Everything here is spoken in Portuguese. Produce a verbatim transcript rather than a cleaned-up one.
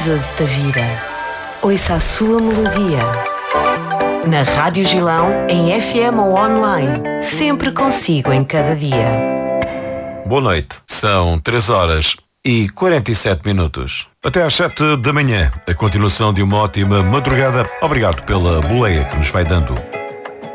precisa de Tavira. Ouça a sua melodia. Na Rádio Gilão, em F M ou online. Sempre consigo em cada dia. Boa noite. São três horas e quarenta e sete minutos. Até às sete da manhã. A continuação de uma ótima madrugada. Obrigado pela boleia que nos vai dando.